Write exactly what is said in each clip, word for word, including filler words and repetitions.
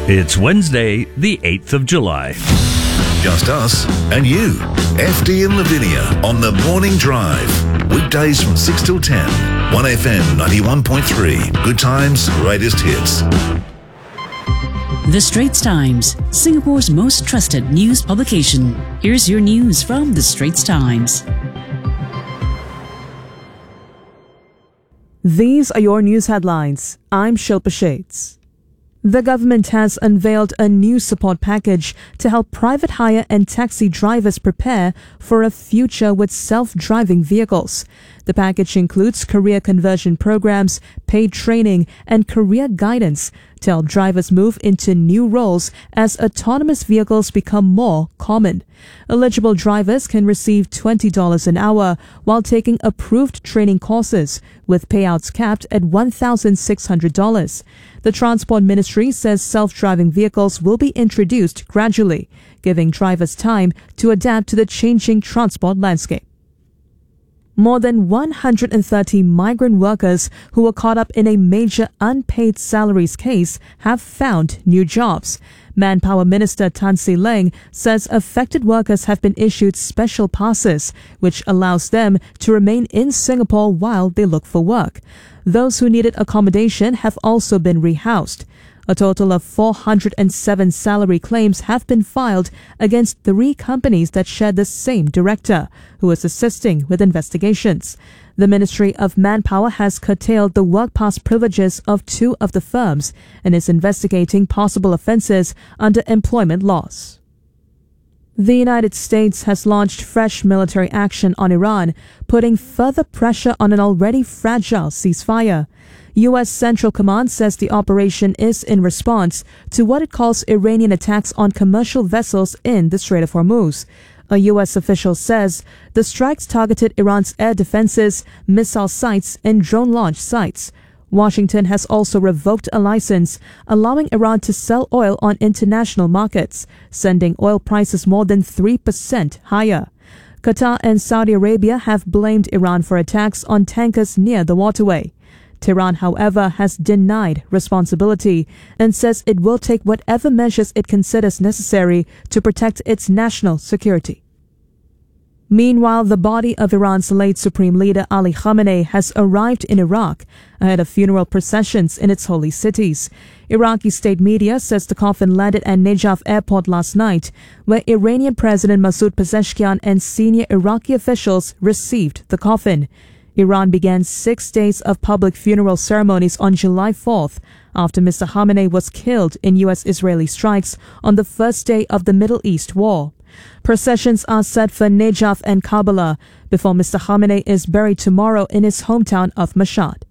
It's Wednesday, the eighth of July. Just us and you. F D and Lavinia on the Morning Drive. Weekdays from six till ten. one F M ninety-one point three. Good times, greatest hits. The Straits Times, Singapore's most trusted news publication. Here's your news from The Straits Times. These are your news headlines. I'm Shilpa Shades. The government has unveiled a new support package to help private hire and taxi drivers prepare for a future with self-driving vehicles. The package includes career conversion programs, paid training, and career guidance to help drivers move into new roles as autonomous vehicles become more common. Eligible drivers can receive twenty dollars an hour while taking approved training courses, with payouts capped at one thousand six hundred dollars. The Transport Ministry says self-driving vehicles will be introduced gradually, giving drivers time to adapt to the changing transport landscape. More than one hundred thirty migrant workers who were caught up in a major unpaid salaries case have found new jobs. Manpower Minister Tan See Leng says affected workers have been issued special passes, which allows them to remain in Singapore while they look for work. Those who needed accommodation have also been rehoused. A total of four hundred seven salary claims have been filed against three companies that share the same director, who is assisting with investigations. The Ministry of Manpower has curtailed the work pass privileges of two of the firms and is investigating possible offences under employment laws. The United States has launched fresh military action on Iran, putting further pressure on an already fragile ceasefire. U S Central Command says the operation is in response to what it calls Iranian attacks on commercial vessels in the Strait of Hormuz. A U S official says the strikes targeted Iran's air defenses, missile sites, and drone launch sites. Washington has also revoked a license, allowing Iran to sell oil on international markets, sending oil prices more than three percent higher. Qatar and Saudi Arabia have blamed Iran for attacks on tankers near the waterway. Tehran, however, has denied responsibility and says it will take whatever measures it considers necessary to protect its national security. Meanwhile, the body of Iran's late Supreme Leader Ali Khamenei has arrived in Iraq ahead of funeral processions in its holy cities. Iraqi state media says the coffin landed at Najaf airport last night, where Iranian President Masoud Pezeshkian and senior Iraqi officials received the coffin. Iran began six days of public funeral ceremonies on July fourth after Mister Khamenei was killed in U S-Israeli strikes on the first day of the Middle East war. Processions are set for Najaf and Karbala before Mister Khamenei is buried tomorrow in his hometown of Mashhad.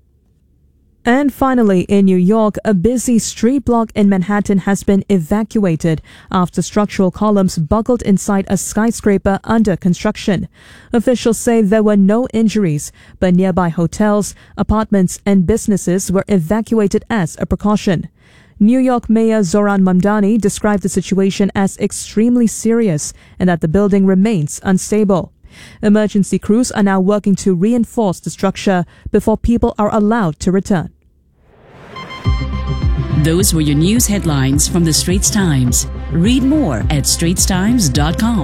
And finally, in New York, a busy street block in Manhattan has been evacuated after structural columns buckled inside a skyscraper under construction. Officials say there were no injuries, but nearby hotels, apartments, and businesses were evacuated as a precaution. New York Mayor Zohran Mamdani described the situation as extremely serious and that the building remains unstable. Emergency crews are now working to reinforce the structure before people are allowed to return. Those were your news headlines from The Straits Times. Read more at straits times dot com.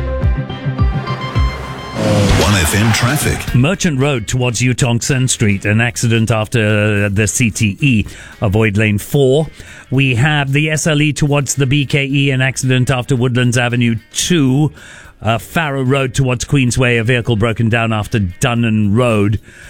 one F M traffic. Merchant Road towards Yutong Sen Street, an accident after the C T E. Avoid lane four. We have the S L E towards the B K E, an accident after Woodlands Avenue two. Uh, Farrow Road towards Queensway, a vehicle broken down after Dunnan Road.